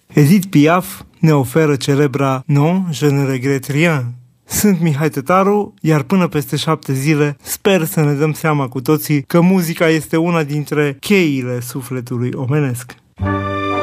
Edith Piaf ne oferă celebra Non, je ne regrette rien. Sunt Mihai Tătaru, iar până peste 7 zile sper să ne dăm seama cu toții că muzica este una dintre cheile sufletului omenesc.